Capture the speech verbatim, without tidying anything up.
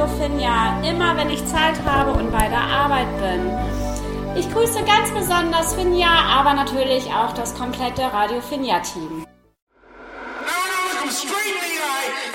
Radio Finja, immer wenn ich Zeit habe und bei der Arbeit bin. Ich grüße ganz besonders Finja, aber natürlich auch das komplette Radio Finja Team.